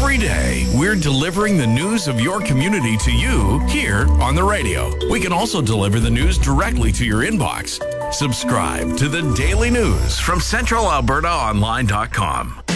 Every day, we're delivering the news of your community to you here on the radio. We can also deliver the news directly to your inbox. Subscribe to the Daily News from CentralAlbertaOnline.com.